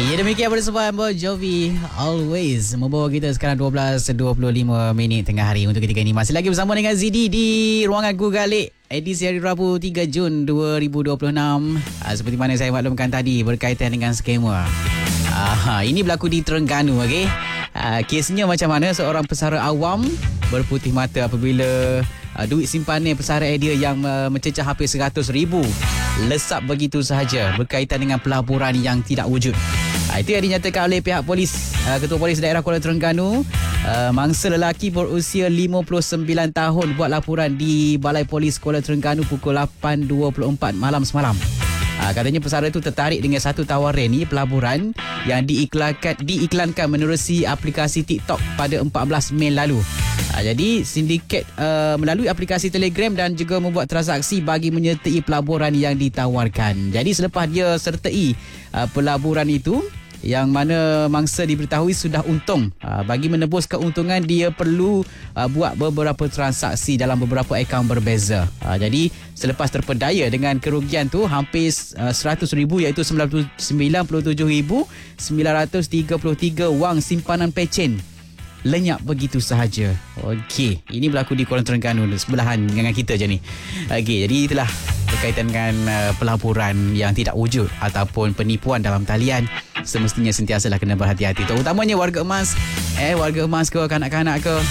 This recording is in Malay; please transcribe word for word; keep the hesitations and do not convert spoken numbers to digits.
Ya, demikian persembahan Bon Jovi Always membawa kita sekarang dua belas dua puluh lima minit tengah hari untuk ketika ini. Masih lagi bersama dengan Zidi di Ruangan Gugalik edisi hari Rabu tiga Jun dua ribu dua puluh enam. Ah, seperti mana saya maklumkan tadi berkaitan dengan skema. Ah, ini berlaku di Terengganu, okey. Ah, kesnya macam mana seorang pesara awam berputih mata apabila uh, duit simpanan pesara dia yang uh, mencecah hampir seratus ribu lesap begitu sahaja berkaitan dengan pelaburan yang tidak wujud. Uh, itu yang dinyatakan oleh pihak polis, uh, Ketua Polis Daerah Kuala Terengganu. Uh, mangsa lelaki berusia lima puluh sembilan tahun buat laporan di Balai Polis Kuala Terengganu pukul lapan dua puluh empat malam semalam. Ha, katanya pesara itu tertarik dengan satu tawaran ni pelaburan yang diiklankan diiklankan menerusi aplikasi TikTok pada empat belas Mei lalu. Ha, jadi sindiket uh, melalui aplikasi Telegram dan juga membuat transaksi bagi menyertai pelaburan yang ditawarkan. Jadi selepas dia sertai uh, pelaburan itu, yang mana mangsa diberitahui sudah untung. Uh, bagi menebus keuntungan, dia perlu uh, buat beberapa transaksi dalam beberapa akaun berbeza. Uh, jadi selepas terpedaya dengan kerugian tu hampir uh, seratus ribu iaitu sembilan puluh tujuh ribu sembilan ratus tiga puluh tiga wang simpanan pecen lenyap begitu sahaja. Okey, ini berlaku di Kuala Terengganu, sebelahan dengan kita je ni. Okey, jadi itulah berkaitan dengan uh, pelaburan yang tidak wujud ataupun penipuan dalam talian. Semestinya sentiasalah kena berhati-hati, terutamanya warga emas, eh warga emas ke kanak-kanak ke.